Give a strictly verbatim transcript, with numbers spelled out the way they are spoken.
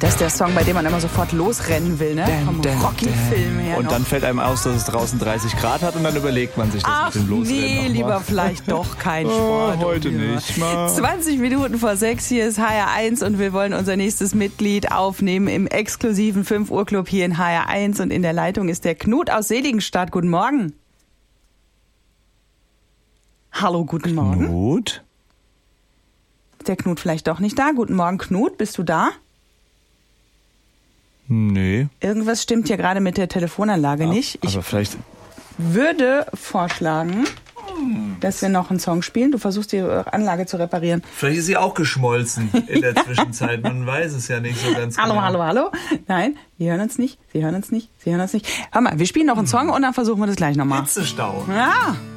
Das ist der Song, bei dem man immer sofort losrennen will, ne? Dun, Vom dun, Rocky-Film her Und noch. dann fällt einem aus, dass es draußen dreißig Grad hat und dann überlegt man sich das Ach mit dem Losrennen nee, noch mal. lieber vielleicht doch kein Sport. Oh, heute Ja. nicht mal. zwanzig Minuten vor sechs, hier ist H R eins und wir wollen unser nächstes Mitglied aufnehmen im exklusiven fünf Uhr Club hier in H R eins und in der Leitung ist der Knut aus Seligenstadt. Guten Morgen. Hallo, guten Morgen. Knut? Ist der Knut vielleicht doch nicht da? Guten Morgen, Knut, bist du da? Nee. Irgendwas stimmt hier gerade mit der Telefonanlage nicht. Ich Aber vielleicht... würde vorschlagen, dass wir noch einen Song spielen. Du versuchst die Anlage zu reparieren. Vielleicht ist sie auch geschmolzen in der Zwischenzeit. Man weiß es ja nicht so ganz Hallo, genau. hallo, hallo. Nein, Sie hören uns nicht, Sie hören uns nicht, Sie hören uns nicht. Hör mal, wir spielen noch einen Song und dann versuchen wir das gleich nochmal. Hitzestau. Ja.